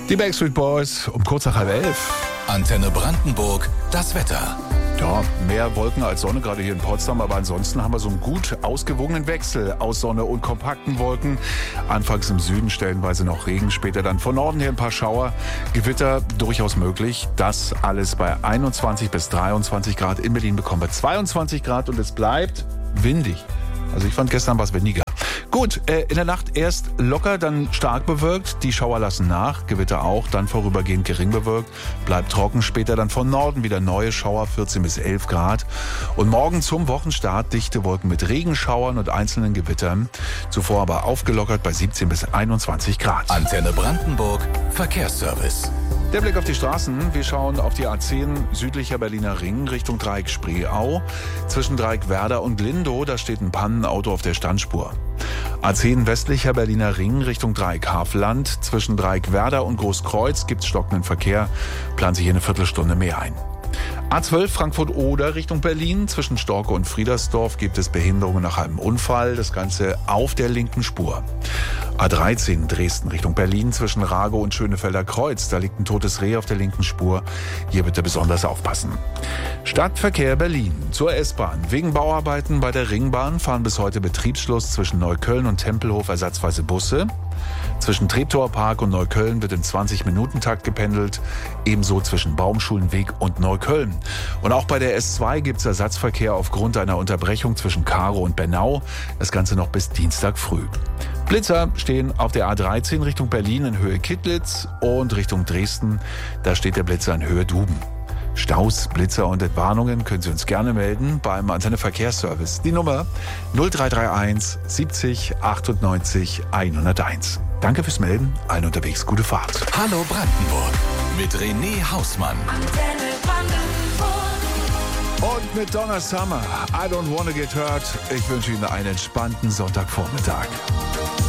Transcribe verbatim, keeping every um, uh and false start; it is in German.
Die Backstreet Boys um kurz nach halb elf. Antenne Brandenburg, das Wetter. Ja, mehr Wolken als Sonne, gerade hier in Potsdam. Aber ansonsten haben wir so einen gut ausgewogenen Wechsel aus Sonne und kompakten Wolken. Anfangs im Süden stellenweise noch Regen, später dann von Norden her ein paar Schauer. Gewitter durchaus möglich. Das alles bei einundzwanzig bis dreiundzwanzig Grad. In Berlin bekommen wir zweiundzwanzig Grad und es bleibt windig. Also ich fand gestern was windiger. Gut, äh, in der Nacht erst locker, dann stark bewölkt. Die Schauer lassen nach, Gewitter auch, dann vorübergehend gering bewölkt. Bleibt trocken, später dann von Norden wieder neue Schauer, vierzehn bis elf Grad. Und morgen zum Wochenstart dichte Wolken mit Regenschauern und einzelnen Gewittern. Zuvor aber aufgelockert bei siebzehn bis einundzwanzig Grad. Antenne Brandenburg, Verkehrsservice. Der Blick auf die Straßen. Wir schauen auf die A zehn südlicher Berliner Ring Richtung Dreieck Spreeau. Zwischen Dreieck Werder und Lindow, da steht ein Pannenauto auf der Standspur. A zehn westlicher Berliner Ring Richtung Dreieck Havelland. Zwischen Dreieck Werder und Großkreuz gibt's stockenden Verkehr. Plant sich hier eine Viertelstunde mehr ein. A zwölf Frankfurt-Oder Richtung Berlin. Zwischen Storke und Friedersdorf gibt es Behinderungen nach einem Unfall. Das Ganze auf der linken Spur. A dreizehn Dresden Richtung Berlin. Zwischen Ragow und Schönefelder Kreuz. Da liegt ein totes Reh auf der linken Spur. Hier bitte besonders aufpassen. Stadtverkehr Berlin. Zur S-Bahn. Wegen Bauarbeiten bei der Ringbahn fahren bis heute Betriebsschluss zwischen Neukölln und Tempelhof ersatzweise Busse. Zwischen Treptower Park und Neukölln wird im zwanzig-Minuten-Takt gependelt. Ebenso zwischen Baumschulenweg und Neukölln. Und auch bei der S zwei gibt es Ersatzverkehr aufgrund einer Unterbrechung zwischen Karow und Bernau. Das Ganze noch bis Dienstag früh. Blitzer stehen auf der A dreizehn Richtung Berlin in Höhe Kittlitz und Richtung Dresden. Da steht der Blitzer in Höhe Duben. Staus, Blitzer und Entwarnungen können Sie uns gerne melden beim Antenne Verkehrsservice. Die Nummer null drei drei eins siebzig achtundneunzig hunderteins. Danke fürs Melden, allen unterwegs gute Fahrt. Hallo Brandenburg mit René Hausmann. Antenne Brandenburg. Und mit Donna Summer, I don't wanna get hurt. Ich wünsche Ihnen einen entspannten Sonntagvormittag.